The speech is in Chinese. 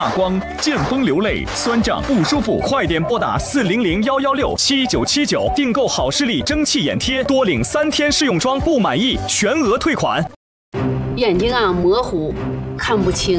大光、见风流泪、酸胀不舒服，快点拨打400-116-7979订购好视力蒸汽眼贴，多领3天试用装，不满意全额退款。 眼睛模糊，看不清，